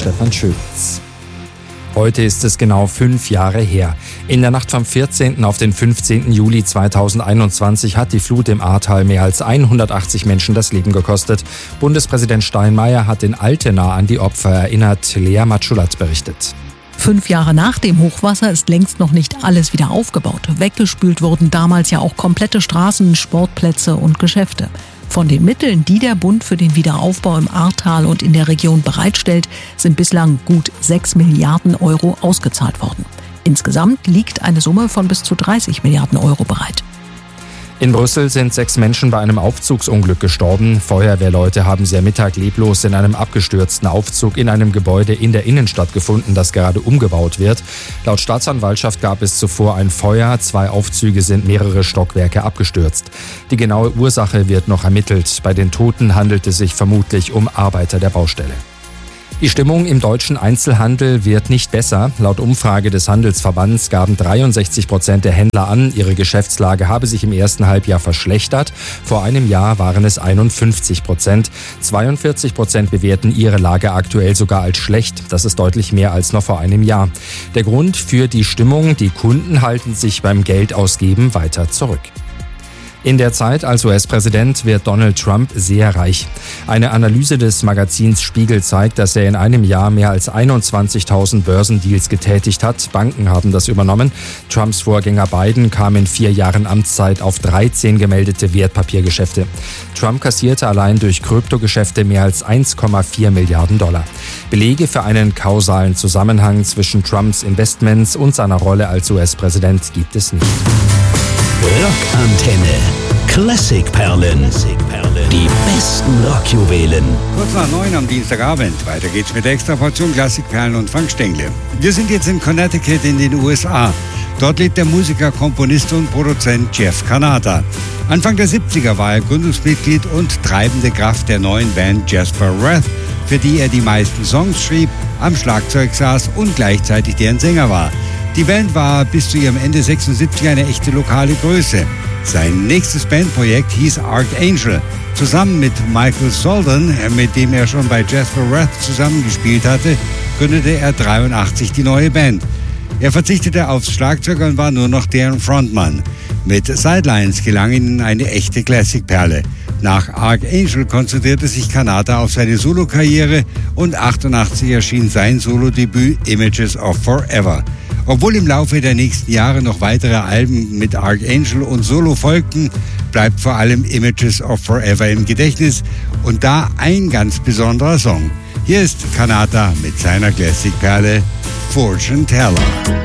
Stefan Schöwitz. Heute ist es genau 5 Jahre her. In der Nacht vom 14. auf den 15. Juli 2021 hat die Flut im Ahrtal mehr als 180 Menschen das Leben gekostet. Bundespräsident Steinmeier hat in Altena an die Opfer erinnert. Lea Matschulat berichtet. 5 Jahre nach dem Hochwasser ist längst noch nicht alles wieder aufgebaut. Weggespült wurden damals ja auch komplette Straßen, Sportplätze und Geschäfte. Von den Mitteln, die der Bund für den Wiederaufbau im Ahrtal und in der Region bereitstellt, sind bislang gut 6 Milliarden Euro ausgezahlt worden. Insgesamt liegt eine Summe von bis zu 30 Milliarden Euro bereit. In Brüssel sind 6 Menschen bei einem Aufzugsunglück gestorben. Feuerwehrleute haben sie am Mittag leblos in einem abgestürzten Aufzug in einem Gebäude in der Innenstadt gefunden, das gerade umgebaut wird. Laut Staatsanwaltschaft gab es zuvor ein Feuer. 2 Aufzüge sind mehrere Stockwerke abgestürzt. Die genaue Ursache wird noch ermittelt. Bei den Toten handelt es sich vermutlich um Arbeiter der Baustelle. Die Stimmung im deutschen Einzelhandel wird nicht besser. Laut Umfrage des Handelsverbands gaben 63% der Händler an, ihre Geschäftslage habe sich im ersten Halbjahr verschlechtert. Vor einem Jahr waren es 51%. 42% bewerten ihre Lage aktuell sogar als schlecht. Das ist deutlich mehr als noch vor einem Jahr. Der Grund für die Stimmung: die Kunden halten sich beim Geldausgeben weiter zurück. In der Zeit als US-Präsident wird Donald Trump sehr reich. Eine Analyse des Magazins Spiegel zeigt, dass er in einem Jahr mehr als 21.000 Börsendeals getätigt hat. Banken haben das übernommen. Trumps Vorgänger Biden kam in 4 Jahren Amtszeit auf 13 gemeldete Wertpapiergeschäfte. Trump kassierte allein durch Kryptogeschäfte mehr als 1,4 Milliarden $. Belege für einen kausalen Zusammenhang zwischen Trumps Investments und seiner Rolle als US-Präsident gibt es nicht. Rockantenne. Klassikperlen. Die besten Rockjuwelen. Kurz nach 9 am Dienstagabend. Weiter geht's mit der Extraportion Klassikperlen und Frank Stengele. Wir sind jetzt in Connecticut in den USA. Dort lebt der Musiker, Komponist und Produzent Jeff Kanata. Anfang der 70er war er Gründungsmitglied und treibende Kraft der neuen Band Jasper Wrath, für die er die meisten Songs schrieb, am Schlagzeug saß und gleichzeitig deren Sänger war. Die Band war bis zu ihrem Ende 76 eine echte lokale Größe. Sein nächstes Bandprojekt hieß Archangel. Zusammen mit Michael Solden, mit dem er schon bei Jasper Wrath zusammengespielt hatte, gründete er 83 die neue Band. Er verzichtete aufs Schlagzeug und war nur noch deren Frontmann. Mit Sidelines gelang ihnen eine echte Klassikperle. Nach Archangel konzentrierte sich Kanata auf seine Solokarriere und 88 erschien sein Solodebüt Images of Forever. Obwohl im Laufe der nächsten Jahre noch weitere Alben mit Archangel und Solo folgten, bleibt vor allem Images of Forever im Gedächtnis und da ein ganz besonderer Song. Hier ist Kanata mit seiner Klassikperle Fortune Teller.